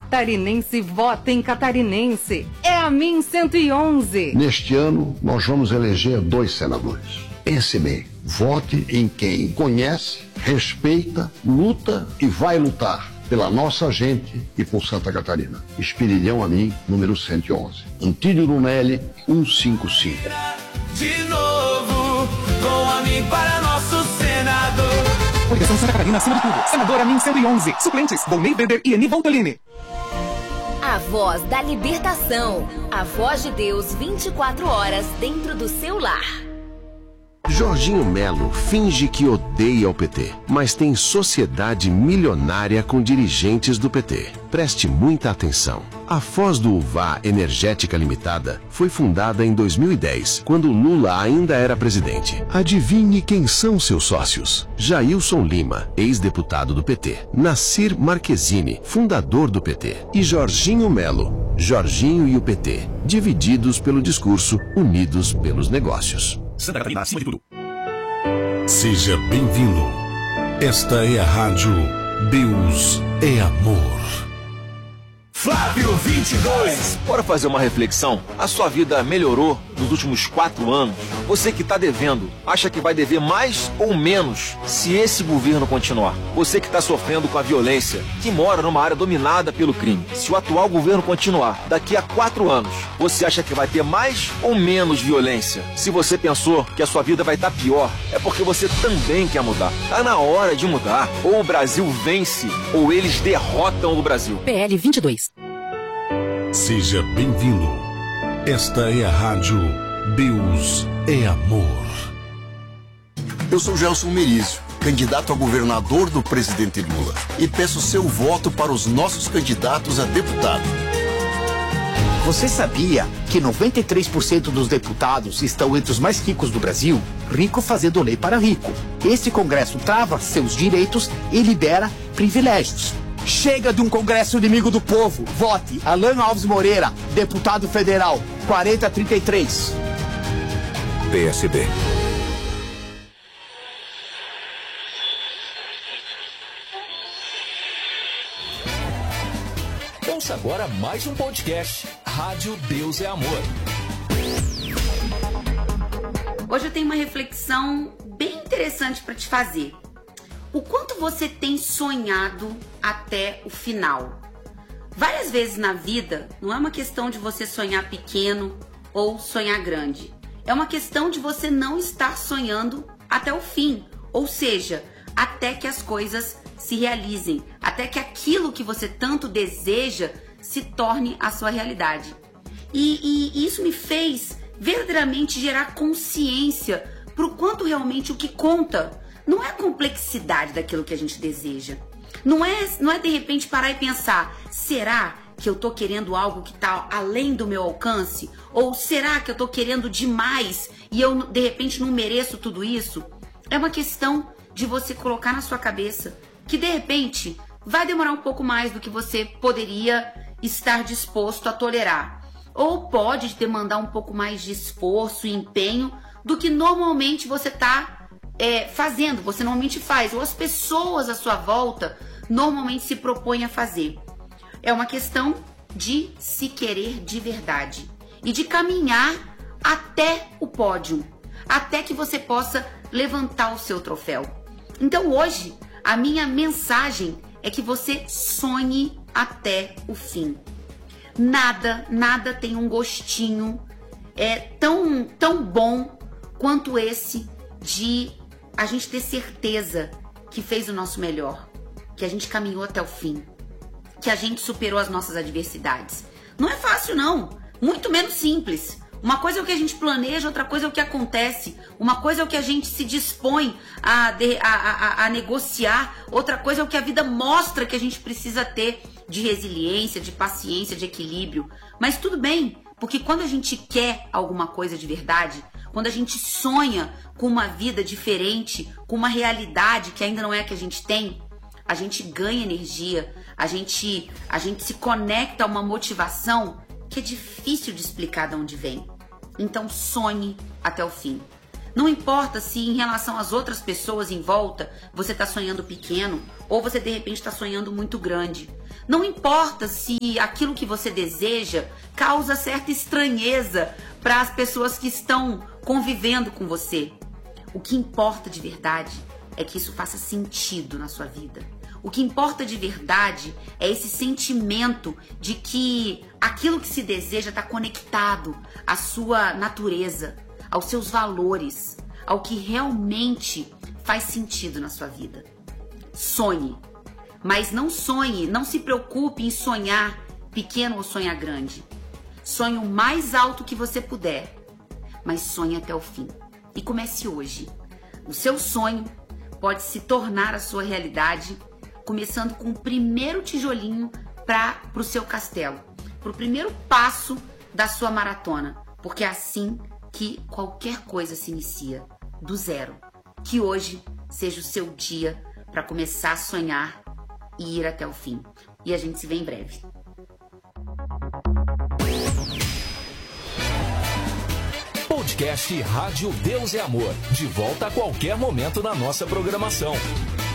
Catarinense vota em catarinense. É a MIN 111. Neste ano, nós vamos eleger 2 senadores. Pense bem, vote em quem conhece, respeita, luta e vai lutar pela nossa gente e por Santa Catarina. Espinilhão Amin, número 111. Antílio Lunelli, 155. De novo, com Amin para nosso senador. Coligação Santa Catarina acima de tudo. Senador Amin 111. Suplentes, Volney Weber e Eni Voltolini. A voz da libertação. A voz de Deus 24 horas dentro do seu lar. Jorginho Melo finge que odeia o PT, mas tem sociedade milionária com dirigentes do PT. Preste muita atenção. A Foz do Uvá Energética Limitada foi fundada em 2010, quando Lula ainda era presidente. Adivinhe quem são seus sócios? Jailson Lima, ex-deputado do PT. Nassir Marquezine, fundador do PT. E Jorginho Melo, Jorginho e o PT, divididos pelo discurso, unidos pelos negócios. Santa Catarina acima de tudo. Seja bem-vindo. Esta é a rádio Deus é Amor. Flávio 22. Bora fazer uma reflexão? A sua vida melhorou nos últimos 4 anos? Você que está devendo, acha que vai dever mais ou menos se esse governo continuar? Você que está sofrendo com a violência, que mora numa área dominada pelo crime, se o atual governo continuar, daqui a 4 anos, você acha que vai ter mais ou menos violência? Se você pensou que a sua vida vai estar pior, é porque você também quer mudar. Tá na hora de mudar. Ou o Brasil vence, ou eles derrotam o Brasil. PL 22. Seja bem-vindo. Esta é a rádio Deus é Amor. Eu sou Gelson Merizio, candidato a governador do presidente Lula, e peço seu voto para os nossos candidatos a deputado. Você sabia que 93% dos deputados estão entre os mais ricos do Brasil? Rico fazendo lei para rico. Esse Congresso trava seus direitos e libera privilégios. Chega de um Congresso inimigo do povo. Vote Alan Alves Moreira, deputado federal, 4033. PSB. Ouça agora mais um podcast. Rádio Deus é Amor. Hoje eu tenho uma reflexão bem interessante para te fazer. O quanto você tem sonhado até o final? Várias vezes na vida, não é uma questão de você sonhar pequeno ou sonhar grande. É uma questão de você não estar sonhando até o fim. Ou seja, até que as coisas se realizem. Até que aquilo que você tanto deseja se torne a sua realidade. E isso me fez verdadeiramente gerar consciência para o quanto realmente o que conta não é a complexidade daquilo que a gente deseja. Não é de repente parar e pensar, será que eu tô querendo algo que tá além do meu alcance? Ou será que eu tô querendo demais e eu de repente não mereço tudo isso? É uma questão de você colocar na sua cabeça que de repente vai demorar um pouco mais do que você poderia estar disposto a tolerar. Ou pode demandar um pouco mais de esforço e empenho do que normalmente você tá fazendo, você normalmente faz, ou as pessoas à sua volta normalmente se propõem a fazer. É uma questão de se querer de verdade e de caminhar até o pódio, até que você possa levantar o seu troféu. Então hoje, a minha mensagem é que você sonhe até o fim. Nada tem um gostinho tão bom quanto esse de a gente ter certeza que fez o nosso melhor, que a gente caminhou até o fim, que a gente superou as nossas adversidades. Não é fácil não, muito menos simples. Uma coisa é o que a gente planeja, outra coisa é o que acontece. Uma coisa é o que a gente se dispõe a negociar, outra coisa é o que a vida mostra que a gente precisa ter de resiliência, de paciência, de equilíbrio. Mas tudo bem, porque quando a gente quer alguma coisa de verdade, quando a gente sonha com uma vida diferente, com uma realidade que ainda não é a que a gente tem, a gente ganha energia, a gente se conecta a uma motivação que é difícil de explicar de onde vem. Então sonhe até o fim. Não importa se em relação às outras pessoas em volta você está sonhando pequeno ou você de repente está sonhando muito grande. Não importa se aquilo que você deseja causa certa estranheza para as pessoas que estão convivendo com você. O que importa de verdade é que isso faça sentido na sua vida. O que importa de verdade é esse sentimento de que aquilo que se deseja está conectado à sua natureza, aos seus valores, ao que realmente faz sentido na sua vida. Sonhe, mas não sonhe, não se preocupe em sonhar pequeno ou sonhar grande. Sonhe o mais alto que você puder, mas sonhe até o fim. E comece hoje. O seu sonho pode se tornar a sua realidade, começando com o primeiro tijolinho para o seu castelo, para o primeiro passo da sua maratona, porque é assim que qualquer coisa se inicia, do zero. Que hoje seja o seu dia para começar a sonhar e ir até o fim. E a gente se vê em breve. Podcast Rádio Deus é Amor. De volta a qualquer momento na nossa programação.